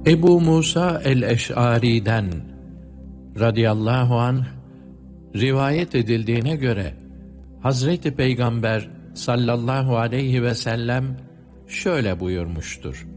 Ebu Musa el-Eş'ari'den radıyallahu anh rivayet edildiğine göre Hazreti Peygamber sallallahu aleyhi ve sellem şöyle buyurmuştur: